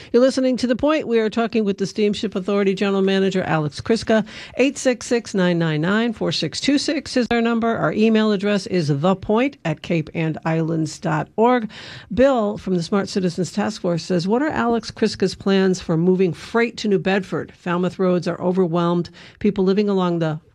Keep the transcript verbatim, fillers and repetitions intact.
You're listening to The Point. We are talking with the Steamship Authority General Manager, Alex Kryska. eight six six, nine nine nine, four six two six is our number. Our email address is thepoint at cape and islands dot org. Bill from the Smart Citizens Task Force says, what are Alex Kryska's plans for moving freight to New Bedford? Falmouth roads are overwhelmed. People living along the